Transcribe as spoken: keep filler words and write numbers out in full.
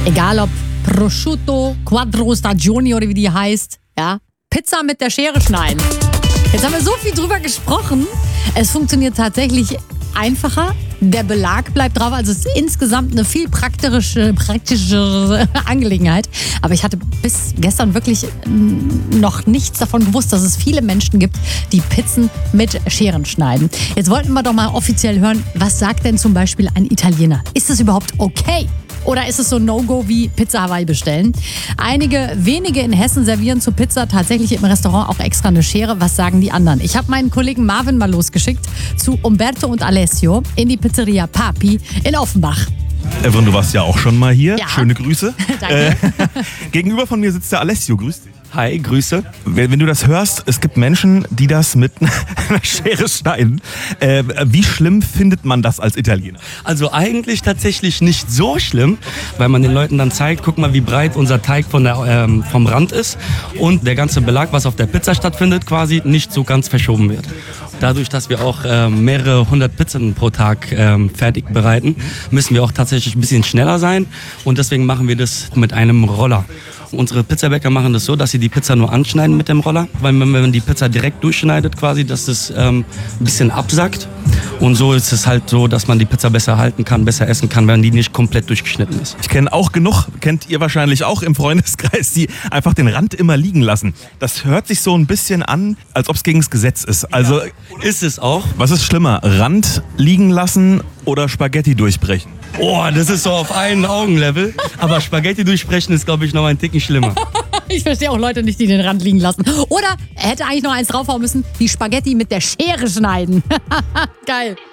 Egal ob Prosciutto, Quattro Stagioni oder wie die heißt, ja, Pizza mit der Schere schneiden. Jetzt haben wir so viel drüber gesprochen. Es funktioniert tatsächlich einfacher. Der Belag bleibt drauf, also es ist insgesamt eine viel praktische, praktische Angelegenheit. Aber ich hatte bis gestern wirklich noch nichts davon gewusst, dass es viele Menschen gibt, die Pizzen mit Scheren schneiden. Jetzt wollten wir doch mal offiziell hören, was sagt denn zum Beispiel ein Italiener? Ist es überhaupt okay? Oder ist es so No-Go wie Pizza Hawaii bestellen? Einige wenige in Hessen servieren zur Pizza tatsächlich im Restaurant auch extra eine Schere. Was sagen die anderen? Ich habe meinen Kollegen Marvin mal losgeschickt zu Umberto und Alessio in die Pizzeria Papi in Offenbach. Evren, du warst ja auch schon mal hier. Ja. Schöne Grüße. Danke. Äh, gegenüber von mir sitzt der Alessio. Grüß dich. Hi, Grüße. Wenn, wenn du das hörst, es gibt Menschen, die das mit einer Schere schneiden. Äh, wie schlimm findet man das als Italiener? Also eigentlich tatsächlich nicht so schlimm, weil man den Leuten dann zeigt, guck mal, wie breit unser Teig von der, ähm, vom Rand ist und der ganze Belag, was auf der Pizza stattfindet, quasi nicht so ganz verschoben wird. Dadurch, dass wir auch ähm, mehrere hundert Pizzen pro Tag ähm, fertig bereiten, müssen wir auch tatsächlich ein bisschen schneller sein und deswegen machen wir das mit einem Roller. Unsere Pizzabäcker machen das so, dass sie die Pizza nur anschneiden mit dem Roller, weil wenn man die Pizza direkt durchschneidet quasi, dass es ähm, ein bisschen absackt und so ist es halt so, dass man die Pizza besser halten kann, besser essen kann, wenn die nicht komplett durchgeschnitten ist. Ich kenne auch genug, kennt ihr wahrscheinlich auch im Freundeskreis, die einfach den Rand immer liegen lassen. Das hört sich so ein bisschen an, als ob es gegen das Gesetz ist. Also Ja, ist es auch. was ist schlimmer, Rand liegen lassen oder Spaghetti durchbrechen? Oh, das ist so auf einen Augenlevel. Aber Spaghetti durchbrechen ist, glaube ich, noch ein Ticken schlimmer. Ich verstehe auch Leute nicht, die den Rand liegen lassen. Oder er hätte eigentlich noch eins draufhauen müssen, die Spaghetti mit der Schere schneiden. Geil.